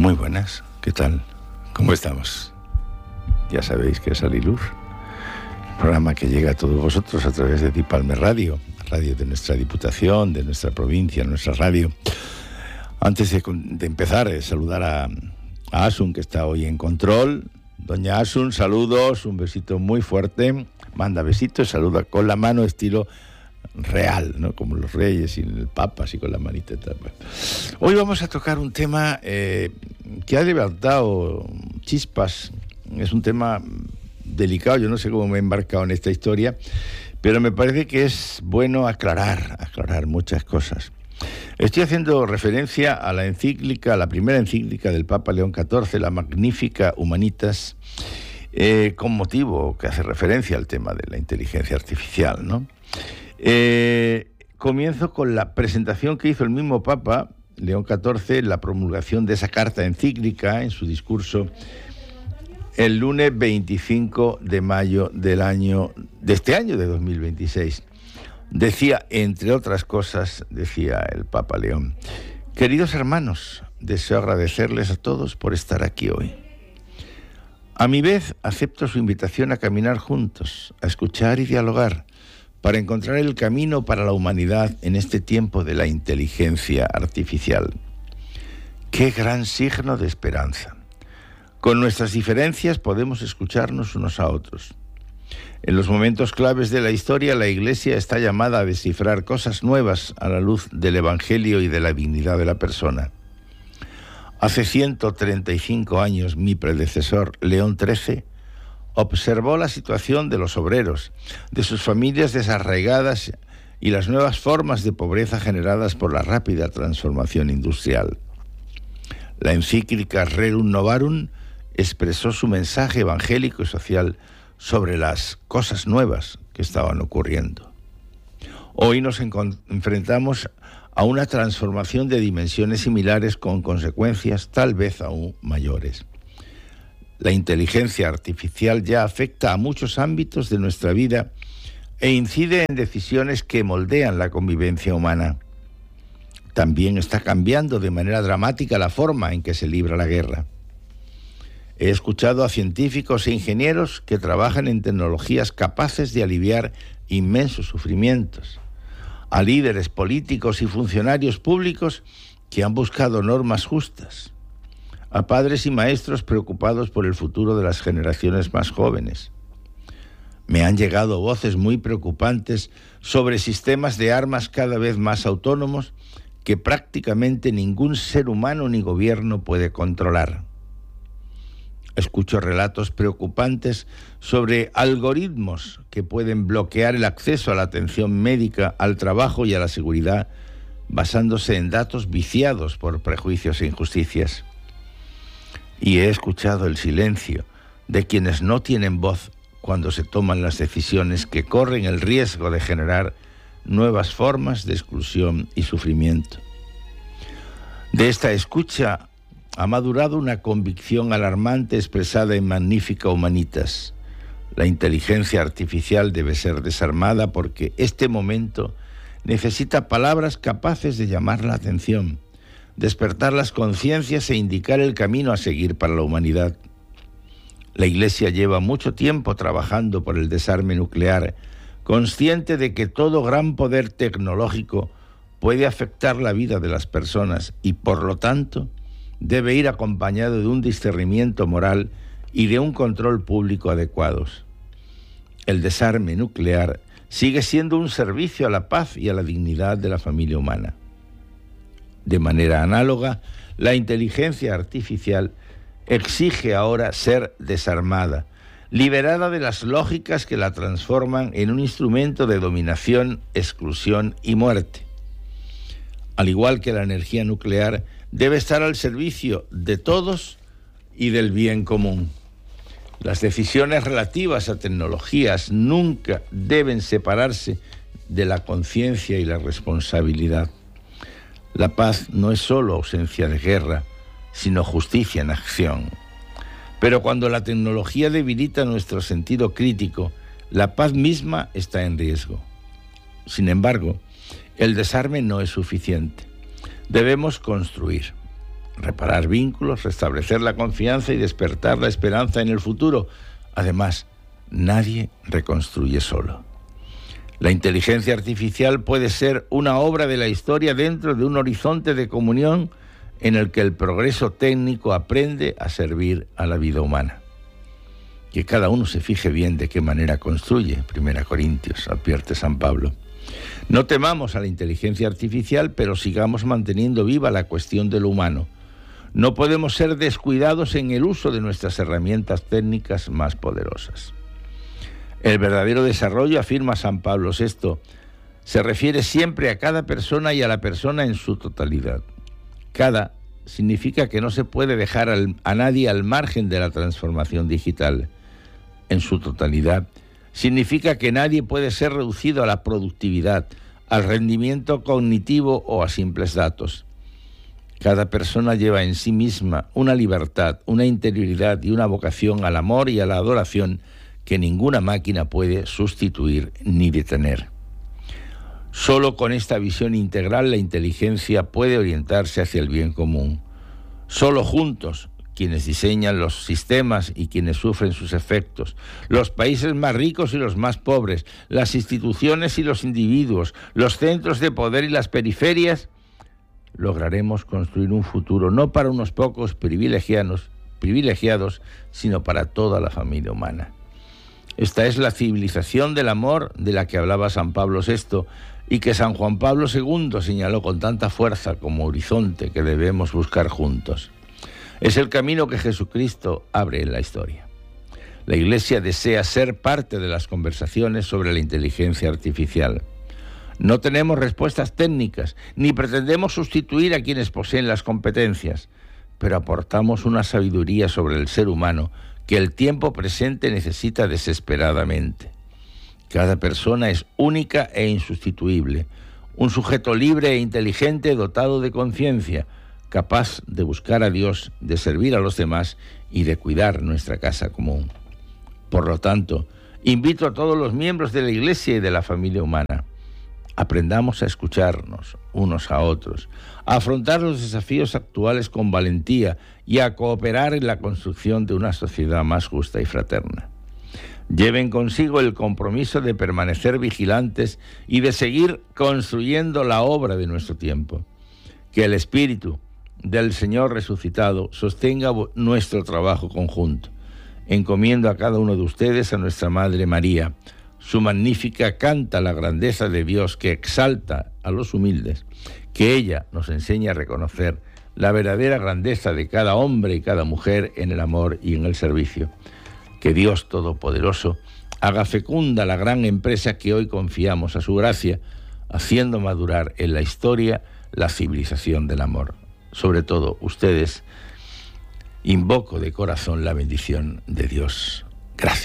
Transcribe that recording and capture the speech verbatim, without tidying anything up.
Muy buenas, ¿qué tal? ¿Cómo estamos? Ya sabéis que es Alilur, programa que llega a todos vosotros a través de Dipalme Radio, radio de nuestra Diputación, de nuestra provincia, nuestra radio. Antes de, de empezar, eh, saludar a, a Asun, que está hoy en control. Doña Asun, saludos, un besito muy fuerte. Manda besitos, saluda con la mano estilo real, ¿no? Como los reyes y el papa, así con la manita. Hoy vamos a tocar un tema eh, que ha levantado chispas. Es un tema delicado, yo no sé cómo me he embarcado en esta historia, pero me parece que es bueno aclarar, aclarar muchas cosas. Estoy haciendo referencia a la encíclica, a la primera encíclica del Papa León catorce, la Magnificat Humanitas, eh, con motivo que hace referencia al tema de la inteligencia artificial, ¿no? Eh, comienzo con la presentación que hizo el mismo Papa León catorce, la promulgación de esa carta encíclica en su discurso el lunes veinticinco de mayo del año, de este año de dos mil veintiséis. Decía, entre otras cosas, decía el Papa León: queridos hermanos, deseo agradecerles a todos por estar aquí hoy. A mi vez, acepto su invitación a caminar juntos, a escuchar y dialogar, para encontrar el camino para la humanidad en este tiempo de la inteligencia artificial. ¡Qué gran signo de esperanza! Con nuestras diferencias podemos escucharnos unos a otros. En los momentos claves de la historia, la Iglesia está llamada a descifrar cosas nuevas a la luz del Evangelio y de la dignidad de la persona. Hace ciento treinta y cinco años, mi predecesor, León trece, observó la situación de los obreros, de sus familias desarraigadas y las nuevas formas de pobreza generadas por la rápida transformación industrial. La encíclica Rerum Novarum expresó su mensaje evangélico y social sobre las cosas nuevas que estaban ocurriendo. Hoy nos enfrentamos a una transformación de dimensiones similares con consecuencias tal vez aún mayores. La inteligencia artificial ya afecta a muchos ámbitos de nuestra vida e incide en decisiones que moldean la convivencia humana. También está cambiando de manera dramática la forma en que se libra la guerra. He escuchado a científicos e ingenieros que trabajan en tecnologías capaces de aliviar inmensos sufrimientos, a líderes políticos y funcionarios públicos que han buscado normas justas, a padres y maestros preocupados por el futuro de las generaciones más jóvenes. Me han llegado voces muy preocupantes sobre sistemas de armas cada vez más autónomos que prácticamente ningún ser humano ni gobierno puede controlar. Escucho relatos preocupantes sobre algoritmos que pueden bloquear el acceso a la atención médica, al trabajo y a la seguridad, basándose en datos viciados por prejuicios e injusticias. Y he escuchado el silencio de quienes no tienen voz cuando se toman las decisiones que corren el riesgo de generar nuevas formas de exclusión y sufrimiento. De esta escucha ha madurado una convicción alarmante expresada en Magnificat Humanitas. La inteligencia artificial debe ser desarmada porque este momento necesita palabras capaces de llamar la atención, despertar las conciencias e indicar el camino a seguir para la humanidad. La Iglesia lleva mucho tiempo trabajando por el desarme nuclear, consciente de que todo gran poder tecnológico puede afectar la vida de las personas y, por lo tanto, debe ir acompañado de un discernimiento moral y de un control público adecuados. El desarme nuclear sigue siendo un servicio a la paz y a la dignidad de la familia humana. De manera análoga, la inteligencia artificial exige ahora ser desarmada, liberada de las lógicas que la transforman en un instrumento de dominación, exclusión y muerte. Al igual que la energía nuclear, debe estar al servicio de todos y del bien común. Las decisiones relativas a tecnologías nunca deben separarse de la conciencia y la responsabilidad. La paz no es solo ausencia de guerra, sino justicia en acción. Pero cuando la tecnología debilita nuestro sentido crítico, la paz misma está en riesgo. Sin embargo, el desarme no es suficiente. Debemos construir. reparar vínculos, restablecer la confianza y despertar la esperanza en el futuro. Además, nadie reconstruye solo. La inteligencia artificial puede ser una obra de la historia dentro de un horizonte de comunión en el que el progreso técnico aprende a servir a la vida humana. Que cada uno se fije bien de qué manera construye, Primera Corintios, advierte San Pablo. No temamos a la inteligencia artificial, pero sigamos manteniendo viva la cuestión de lo humano. No podemos ser descuidados en el uso de nuestras herramientas técnicas más poderosas. El verdadero desarrollo, afirma San Pablo sexto, se refiere siempre a cada persona y a la persona en su totalidad. Cada significa que no se puede dejar al, a nadie al margen de la transformación digital. En su totalidad significa que nadie puede ser reducido a la productividad, al rendimiento cognitivo o a simples datos. Cada persona lleva en sí misma una libertad, una interioridad y una vocación al amor y a la adoración que ninguna máquina puede sustituir ni detener. Solo con esta visión integral la inteligencia puede orientarse hacia el bien común. Solo juntos, quienes diseñan los sistemas y quienes sufren sus efectos, los países más ricos y los más pobres, las instituciones y los individuos, los centros de poder y las periferias, lograremos construir un futuro no para unos pocos privilegiados, privilegiados, sino para toda la familia humana. Esta es la civilización del amor de la que hablaba San Pablo sexto y que San Juan Pablo segundo señaló con tanta fuerza como horizonte que debemos buscar juntos. Es el camino que Jesucristo abre en la historia. La Iglesia desea ser parte de las conversaciones sobre la inteligencia artificial. No tenemos respuestas técnicas, ni pretendemos sustituir a quienes poseen las competencias, pero aportamos una sabiduría sobre el ser humano que el tiempo presente necesita desesperadamente. Cada persona es única e insustituible, un sujeto libre e inteligente dotado de conciencia, capaz de buscar a Dios, de servir a los demás y de cuidar nuestra casa común. Por lo tanto, invito a todos los miembros de la Iglesia y de la familia humana. Aprendamos a escucharnos unos a otros, a afrontar los desafíos actuales con valentía y a cooperar en la construcción de una sociedad más justa y fraterna. Lleven consigo el compromiso de permanecer vigilantes y de seguir construyendo la obra de nuestro tiempo. Que el Espíritu del Señor resucitado sostenga nuestro trabajo conjunto. Encomiendo a cada uno de ustedes a nuestra Madre María. Su magnífica canta la grandeza de Dios que exalta a los humildes. Que ella nos enseñe a reconocer la verdadera grandeza de cada hombre y cada mujer en el amor y en el servicio. Que Dios Todopoderoso haga fecunda la gran empresa que hoy confiamos a su gracia, haciendo madurar en la historia la civilización del amor. Sobre todo, ustedes, invoco de corazón la bendición de Dios. Gracias.